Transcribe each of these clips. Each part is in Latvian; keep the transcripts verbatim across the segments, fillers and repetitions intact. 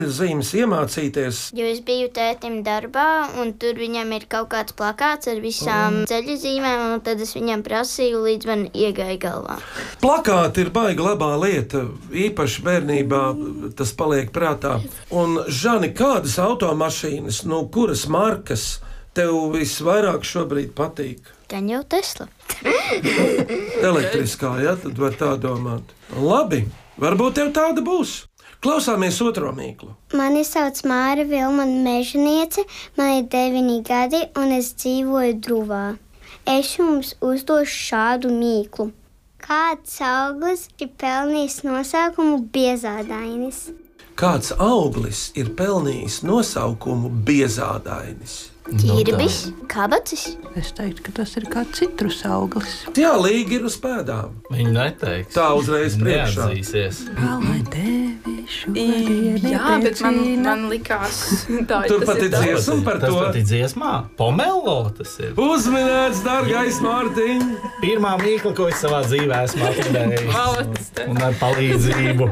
zīmes iemācīties. Jo es biju tētim darbā, un tur viņam ir kaut kāds plakāts ar visām mm. ceļu zīmēm, un tad es viņam prasīju, līdz man iegāja galvā. Plakāti ir baigi labā lieta, īpaši bērnībā tas paliek prātā. Un, Žani, kādas automašīnas, nu, kuras markas tev visvairāk šobrīd patīk? Gan jau Tesla. Elektriskā, ja? Tad var tā domāt. Labi, varbūt tev tāda būs. Klausāmies otro mīklu. Mani sauc Māra Vilmana Mežaniece, man ir deviņi gadi un es dzīvoju Druvā. Es jums uzdošu šādu mīklu. Kāds auglis ir pelnījis nosaukumu biezādainis? Kāds auglis ir pelnījis nosaukumu biezādainis? Ķirbis, kabacis. Es teiktu, ka tas ir kā citrus auglis. Jā, Līga ir uz pēdām. Viņa neteiks. Tā uzreiz priekšā. Neatzīsies. Galvai devišu Jā, bet man, man likās tā, Tur pat ir dziesma par to. Tas pat ir dziesmā. Pomelo tas ir. Uzminēts, dargais Mārtiņ! Pirmā mīkla, ko es savā dzīvē esmu atradējis. Un ar palīdzību.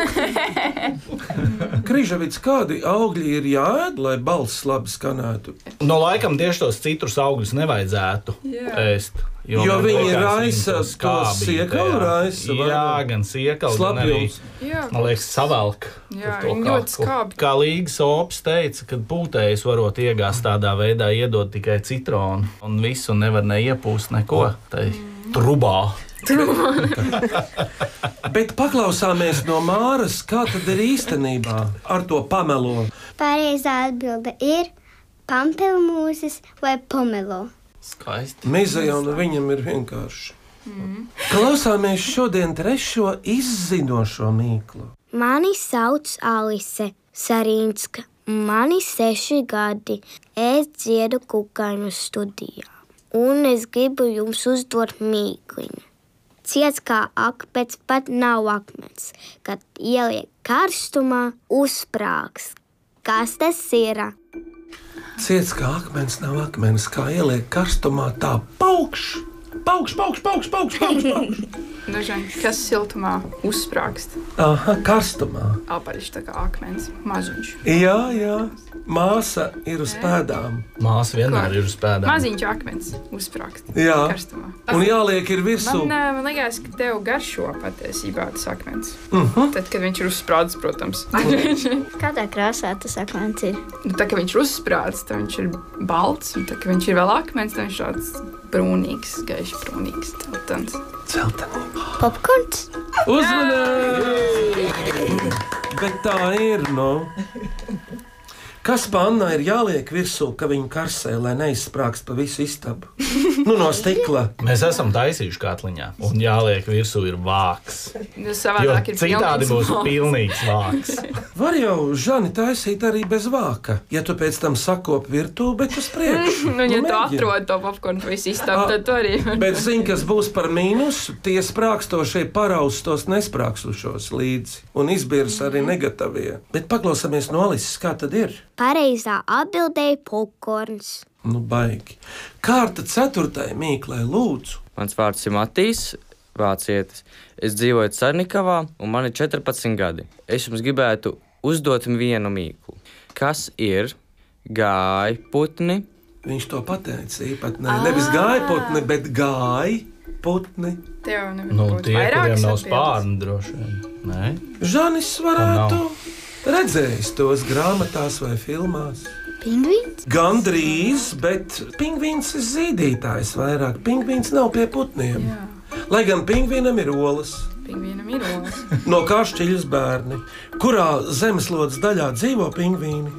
Križavits, kādi augļi ir jāēd, lai balss labi skanētu? No laikam tieši tos citrus augļus nevajadzētu Jā. ēst. Jo, jo viņi raisa to siekalu raisa. Jā, gan siekalu, gan arī, man liekas, savelk. Jā, viņi ļoti skābi. Kā Līgas Opis teica, kad pūtējus varot iegāzt tādā veidā, iedod tikai citronu un visu nevar neiepūst neko tai trubā. Bet paklausāmies no Māras, kā tad ir īstenībā ar to pamelo. Pareizā atbilde ir pampelmūzes vai pomelo. Skaisti. Miza jau no viņam ir vienkārši. Mm. Klausāmies šodien trešo izzinošo mīklu. Mani sauc Alise Sarīnska. Mani seši gadi. Es dziedu kukaiņu studijā. Un es gribu jums uzdot mīkliņu. Ciets kā akmens, pat nav akmens. Kad ieliek karstumā, uzsprāgs. Kas tas ir? Ciets kā akmens, nav akmens, kā ieliek karstumā, tā paukš. Paukš, paukš, paukš, paukš, paukš, paukš. Dažiem, kas siltumā uzsprāgst. Aha, karstumā. Apaļš tā kā akmens, maziņš. Jā, jā. Māsa ir uz pēdām. Māsa vienmēr ir uz pēdām. Maziņš akmens uzsprāgst. Jā. Karstumā. Un jāliek ir virsū. Man, man liekas, ka tev garšo patiesībā tas akmens. Uh-huh. Tad, kad viņš ir uzsprādzis, protams. Kādā krāsā tas akmens ir? Nu, tā, ka viņš ir uzsprādzis, tad viņš ir balts. Un tā, ka viņš ir vēl akmens, tad viņš ir tāds brūnīgs, gaiši brūnīgs. Celtens. Celtenība. Popkorns? Uzmanīgi! Bet tā ir, no. Kas panna ir jāliek virsū, ka viņa karsē, lai neizsprāgst pa visu istabu? Nu, no stikla. Mēs esam taisījuši katliņā, un jāliek virsū ir vāks. Jo savādāk ir citādi būs vāks. pilnīgs vāks. Var jau, Žani, taisīt arī bez vāka, ja tu pēc tam sakopi virtuvi, bet uz priekšu. Nu, ja Nu, tu mēģini. atrod to popkornu pa visu istabu, tad tu arī. Bet zini, kas būs par mīnusu? Tie sprākstošie paraustos nesprākstušos līdzi, un izbirs arī negatavie. Bet paklausāmies no Alises, kā tad ir? Pareizā atbildēja popkorns. Nu, baigi. Kārta ceturtai mīklai, lūdzu. Mans vārds ir Matīs Vācietis. Es dzīvoju Cernikavā, un man ir četrpadsmit gadi. Es jums gribētu uzdot vienu mīklu. Kas ir gājputni? Viņš to pateica īpatnē. Nevis gājputni, bet gājputni. Tev nevar Nu, būt tie, vairākas kuriem nav atbildes. spārni droši vien. Nē? Žanis varētu Nav. redzējis tos grāmatās vai filmās. Pingvīns? Gandrīz, bet pingvīns ir zīdītājs vairāk. Pingvīns nav pie putniem. Jā. Lai gan pingvīnam ir olas. Pingvīnam ir olas. No kā šķiļas bērni? Kurā zemeslodes daļā dzīvo pingvīni?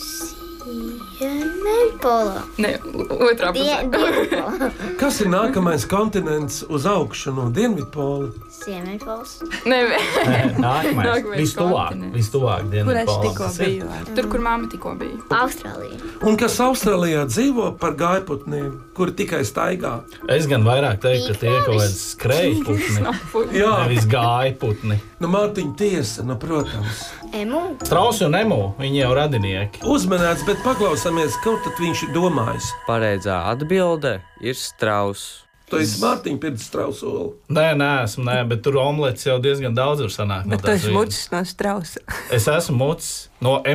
Ziemeļpolā. Ne, otrā pusē. Die- Dienvidpolā. Kas ir nākamais kontinents uz augšu no Dienvidpola? Ziemeļpols. Ne, Nē, nākamais. Nākamais Vistuvāk, kontinents. vistuvāk Kur es Dienvidpolam. tikko Tas ir. biju? tur, kur mamma tikko bija. Austrālija. Un kas Austrālijā dzīvo par gājputniem, kuri tikai staigā? Es gan vairāk teiktu, ka tie ir kaut kāds skrejputni, Jā, nevis gājputni. nu Mārtiņa tiesa, nu protams. Emu. Strausi un emu, viņi jau radinieki. Uzmanēts, bet paklausāmies, kaut tad viņš ir domājis. Pareizā atbilde ir strauss. Tu esi Mārtiņa Pirds Strausoli. Nē, nē, esmu, nē, bet tur omlets jau diezgan daudz var sanākt. Bet tu esi mucis no strausa. Es esmu mucis no